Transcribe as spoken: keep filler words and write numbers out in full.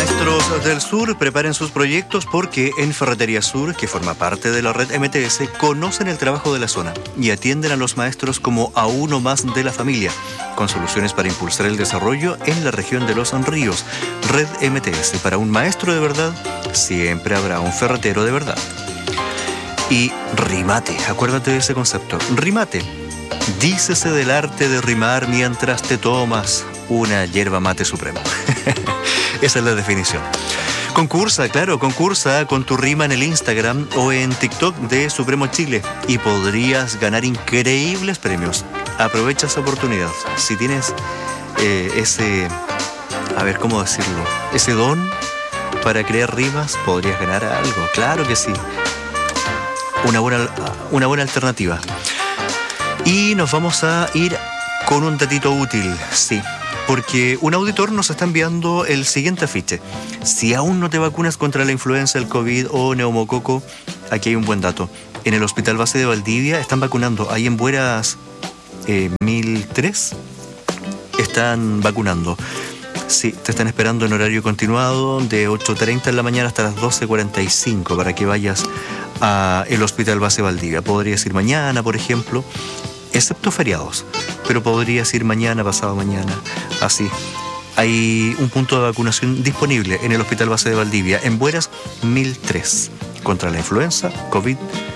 Maestros del Sur, preparen sus proyectos porque en Ferretería Sur, que forma parte de la red M T S, conocen el trabajo de la zona y atienden a los maestros como a uno más de la familia, con soluciones para impulsar el desarrollo en la región de Los Ríos. Red M T S, para un maestro de verdad, siempre habrá un ferretero de verdad. Y rimate, acuérdate de ese concepto. Rimate, dícese del arte de rimar mientras te tomas una yerba mate suprema. Esa es la definición. Concursa, claro, concursa con tu rima en el Instagram o en TikTok de Supremo Chile y podrías ganar increíbles premios. Aprovecha esa oportunidad. Si tienes eh, ese, a ver, ¿cómo decirlo? Ese don para crear rimas, podrías ganar algo. Claro que sí. Una buena, una buena alternativa. Y nos vamos a ir con un datito útil, sí. Porque un auditor nos está enviando el siguiente afiche. Si aún no te vacunas contra la influenza, el COVID o neumococo, aquí hay un buen dato. En el Hospital Base de Valdivia están vacunando. Ahí en Bueras eh, mil tres están vacunando. Sí, te están esperando en horario continuado de ocho treinta de la mañana hasta las doce cuarenta y cinco para que vayas al Hospital Base Valdivia. Podrías ir mañana, por ejemplo, excepto feriados, pero podrías ir mañana, pasado mañana, así. Hay un punto de vacunación disponible en el Hospital Base de Valdivia, en Bueras mil tres, contra la influenza, COVID